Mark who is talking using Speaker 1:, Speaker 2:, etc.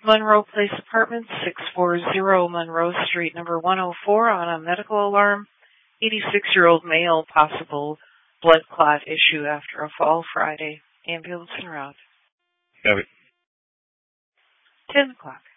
Speaker 1: Monroe Place Apartments, 640 Monroe Street, number 104, on a medical alarm. 86-year-old male, possible blood clot issue after a fall Friday. Ambulance en route.
Speaker 2: Copy.
Speaker 1: 10 o'clock.